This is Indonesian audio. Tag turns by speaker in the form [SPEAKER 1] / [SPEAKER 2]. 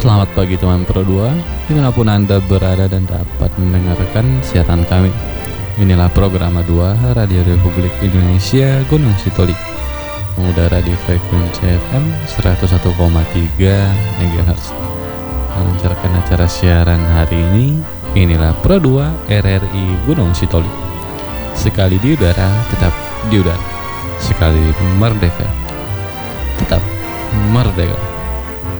[SPEAKER 1] Selamat pagi teman Pro 2, dimanapun Anda berada dan dapat mendengarkan siaran kami. Inilah program 2 Radio Republik Indonesia Gunung Sitoli, mengudara di frekuensi FM 101,3 MHz. Melancarkan acara siaran hari ini, inilah Pro 2 RRI Gunung Sitoli. Sekali di udara, tetap di udara. Sekali merdeka, tetap merdeka.